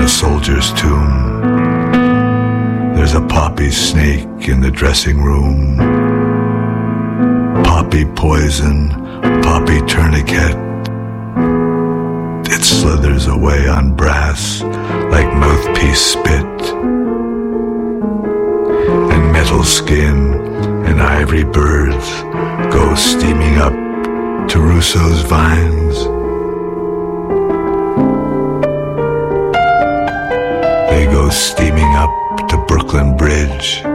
soldier's tomb. There's a poppy snake in the dressing room. Poppy poison, poppy tourniquet. It slithers away on brass like mouthpiece spit. And metal skin and ivory birds go steaming up to Rousseau's vines. They go steaming up to Brooklyn Bridge.